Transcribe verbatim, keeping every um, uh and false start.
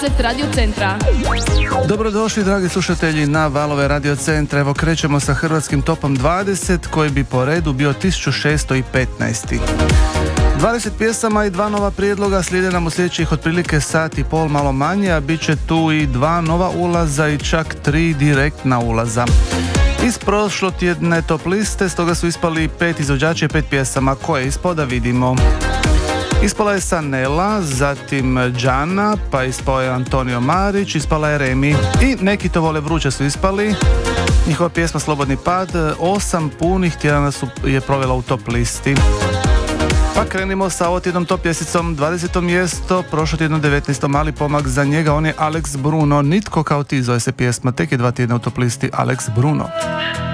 Radio Centra. Dobrodošli dragi slušatelji na valove Radio Centra. Evo krećemo sa hrvatskim topom dvadeset koji bi po redu bio tisuću šesto petnaest. dvadeset pjesama i dva nova prijedloga slijede nam u sljedećih otprilike sat i pol, malo manje, a bit će tu i dva nova ulaza i čak tri direktna ulaza. Iz prošlotjedne top liste stoga su ispali pet izvođača i pet pjesama. Koje ispoda vidimo? Ispala je Sanela, zatim Džana, pa ispao je Antonio Marić, ispala je Remi i Neki to vole vruće su ispali. Njihova pjesma Slobodni pad osam punih tjedana su je provela u top listi. Pa krenimo sa ovotjednom top pjesicom. dvadeseto mjesto, prošlotjedno devetnaesto mali pomak za njega, on je Alex Bruno. Nitko kao ti zove se pjesma, tek je dva tjedna u top listi Alex Bruno.